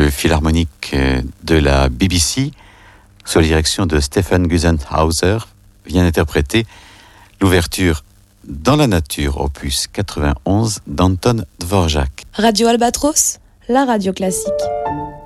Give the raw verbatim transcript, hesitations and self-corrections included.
l'Orchestre philharmonique de la B B C, sous la direction de Stephen Gusenhauser, vient d'interpréter l'ouverture Dans la nature, opus quatre-vingt-onze d'Anton Dvorak. Radio Albatros, la radio classique.